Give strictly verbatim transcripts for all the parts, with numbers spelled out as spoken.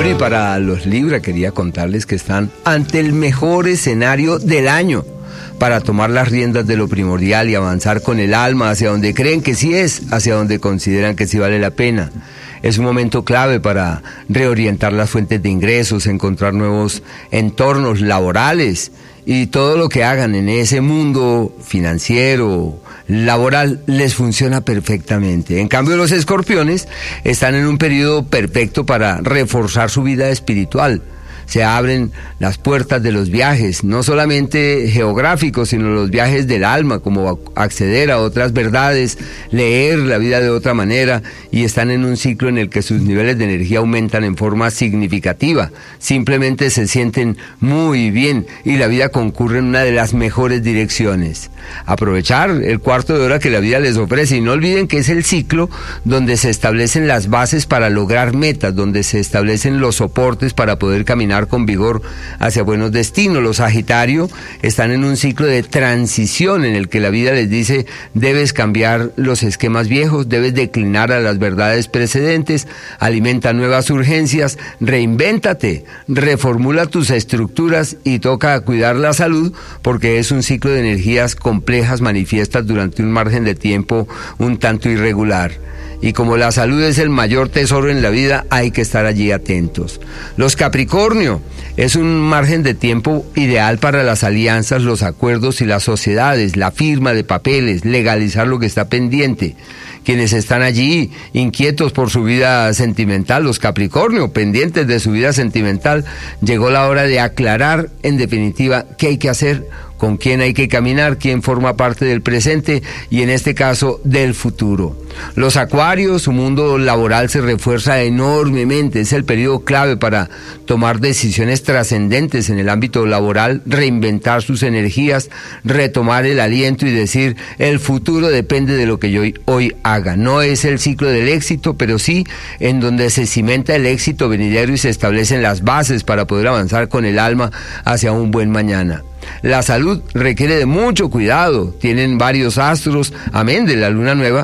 Bueno, y para los Libra quería contarles que están ante el mejor escenario del año para tomar las riendas de lo primordial y avanzar con el alma hacia donde creen que sí es, hacia donde consideran que sí vale la pena. Es un momento clave para reorientar las fuentes de ingresos, encontrar nuevos entornos laborales y todo lo que hagan en ese mundo financiero, laboral, les funciona perfectamente. En cambio, los escorpiones están en un periodo perfecto para reforzar su vida espiritual. Se abren las puertas de los viajes, no solamente geográficos, sino los viajes del alma, como acceder a otras verdades, leer la vida de otra manera, y están en un ciclo en el que sus niveles de energía aumentan en forma significativa. Simplemente se sienten muy bien y la vida concurre en una de las mejores direcciones. Aprovechar el cuarto de hora que la vida les ofrece, y no olviden que es el ciclo donde se establecen las bases para lograr metas, donde se establecen los soportes para poder caminar con vigor hacia buenos destinos. Los Sagitario están en un ciclo de transición en el que la vida les dice: debes cambiar los esquemas viejos, debes declinar a las verdades precedentes, alimenta nuevas urgencias, reinvéntate, reformula tus estructuras y toca cuidar la salud, porque es un ciclo de energías complejas manifiestas durante un margen de tiempo un tanto irregular. Y como la salud es el mayor tesoro en la vida, hay que estar allí atentos. Los Capricornio es un margen de tiempo ideal para las alianzas, los acuerdos y las sociedades, la firma de papeles, legalizar lo que está pendiente. Quienes están allí inquietos por su vida sentimental, los Capricornio, pendientes de su vida sentimental, llegó la hora de aclarar, en definitiva, qué hay que hacer, con quién hay que caminar, quién forma parte del presente y en este caso del futuro. Los Acuarios, su mundo laboral se refuerza enormemente, es el periodo clave para tomar decisiones trascendentes en el ámbito laboral, reinventar sus energías, retomar el aliento y decir: el futuro depende de lo que yo hoy haga. No es el ciclo del éxito, pero sí en donde se cimenta el éxito venidero y se establecen las bases para poder avanzar con el alma hacia un buen mañana. La salud requiere de mucho cuidado, tienen varios astros, amén de la luna nueva,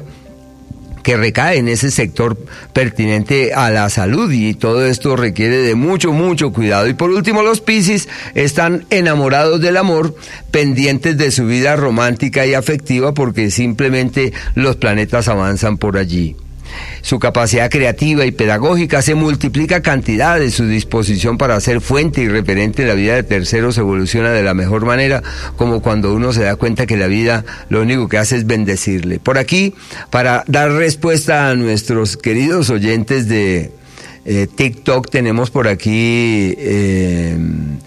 que recae en ese sector pertinente a la salud, y todo esto requiere de mucho, mucho cuidado. Y por último, los Piscis están enamorados del amor, pendientes de su vida romántica y afectiva, porque simplemente los planetas avanzan por allí. Su capacidad creativa y pedagógica se multiplica cantidades, su disposición para ser fuente y referente en la vida de terceros evoluciona de la mejor manera, como cuando uno se da cuenta que la vida lo único que hace es bendecirle. Por aquí, para dar respuesta a nuestros queridos oyentes de eh, TikTok, tenemos por aquí eh,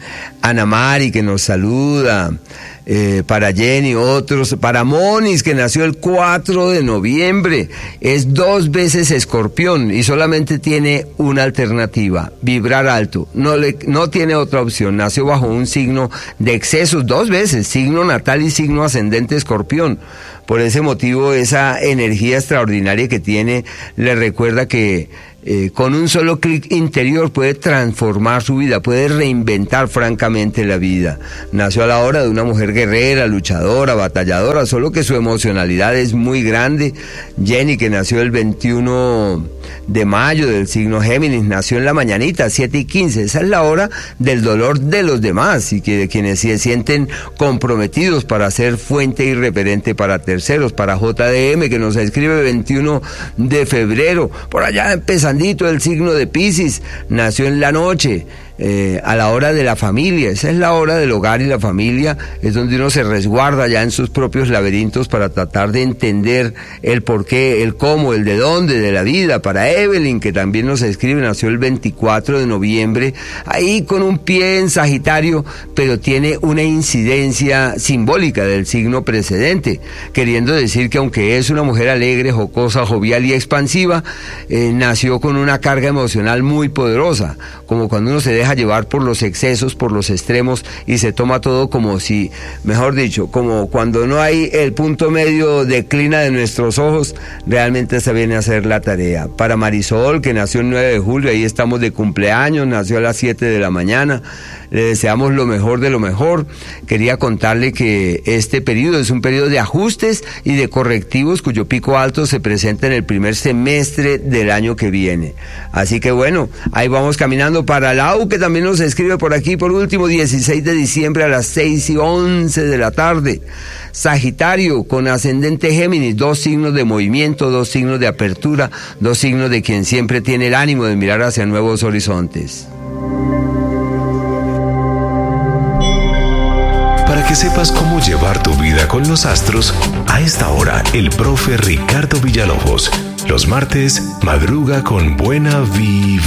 Ana Mari, que nos saluda. Eh, para Jenny, otros, para Monis, que nació el cuatro de noviembre, es dos veces escorpión y solamente tiene una alternativa: vibrar alto, no, le, no tiene otra opción. Nació bajo un signo de excesos dos veces, signo natal y signo ascendente escorpión. Por ese motivo, esa energía extraordinaria que tiene le recuerda que eh, con un solo clic interior puede transformar su vida, puede reinventar francamente la vida. Nació a la hora de una mujer guerrera, luchadora, batalladora, solo que su emocionalidad es muy grande. Jenny, que nació el veintiuno de mayo del signo Géminis, nació en la mañanita, siete y quince, esa es la hora del dolor de los demás y que de quienes se sienten comprometidos para ser fuente y referente para terceros. Para J D M, que nos escribe veintiuno de febrero, por allá empezandito el signo de Piscis, nació en la noche, Eh, a la hora de la familia. Esa es la hora del hogar y la familia, es donde uno se resguarda ya en sus propios laberintos para tratar de entender el porqué, el cómo, el de dónde de la vida. Para Evelyn, que también nos escribe, nació el veinticuatro de noviembre, ahí con un pie en Sagitario, pero tiene una incidencia simbólica del signo precedente, queriendo decir que aunque es una mujer alegre, jocosa, jovial y expansiva, eh, nació con una carga emocional muy poderosa, como cuando uno se deja deja llevar por los excesos, por los extremos y se toma todo como si, mejor dicho, como cuando no hay el punto medio declina de nuestros ojos, realmente se viene a hacer la tarea. Para Marisol, que nació el nueve de julio, ahí estamos de cumpleaños, nació a las siete de la mañana, le deseamos lo mejor de lo mejor. Quería contarle que este periodo es un periodo de ajustes y de correctivos cuyo pico alto se presenta en el primer semestre del año que viene. Así que bueno, ahí vamos caminando. Para Lau, que también nos escribe por aquí, por último, dieciséis de diciembre a las seis y once de la tarde. Sagitario, con ascendente Géminis, dos signos de movimiento, dos signos de apertura, dos signos de quien siempre tiene el ánimo de mirar hacia nuevos horizontes. Para que sepas cómo llevar tu vida con los astros, a esta hora el profe Ricardo Villalobos. Los martes, madruga con buena vibra.